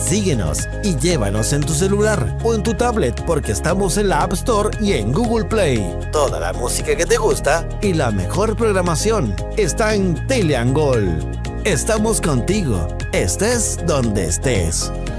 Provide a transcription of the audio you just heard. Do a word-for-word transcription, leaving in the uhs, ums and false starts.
Síguenos y llévanos en tu celular o en tu tablet porque estamos en la App Store y en Google Play. Toda la música que te gusta y la mejor programación está en Teleangol. Estamos contigo, estés donde estés.